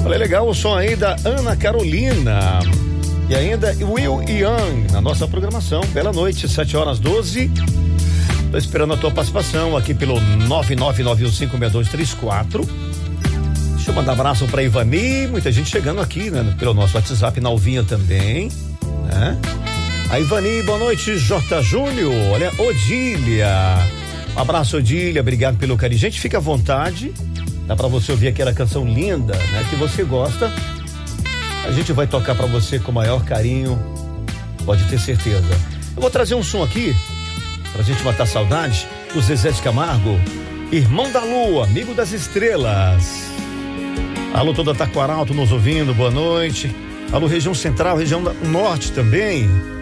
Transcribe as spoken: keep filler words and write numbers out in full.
Olha, legal o som aí da Ana Carolina. E ainda Will Young na nossa programação. Bela noite, sete horas doze. Tô esperando a tua participação aqui pelo nove nove nove um cinco seis dois três quatro. Deixa eu mandar um abraço pra Ivani, muita gente chegando aqui, né? Pelo nosso WhatsApp, na Alvinha também, né? A Ivani, boa noite, J. Júnior, olha, Odília. Um abraço, Odília, obrigado pelo carinho. Gente, fica à vontade, dá pra você ouvir aquela canção linda, né? Que você gosta. A gente vai tocar pra você com o maior carinho, pode ter certeza. Eu vou trazer um som aqui, pra gente matar saudade, do Zezé de Camargo, Irmão da Lua, Amigo das Estrelas. Alô, toda Taquaralto nos ouvindo, boa noite. Alô, região central, região norte também.